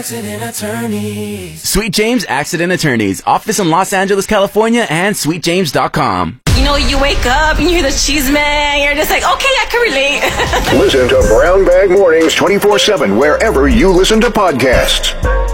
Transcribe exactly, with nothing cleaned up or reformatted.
Accident Attorneys. Sweet James Accident Attorneys. Office in Los Angeles, California, and sweet james dot com. You know, you wake up and you hear the cheese man. You're just like, okay, I can relate. Listen to Brown Bag Mornings twenty-four seven wherever you listen to podcasts.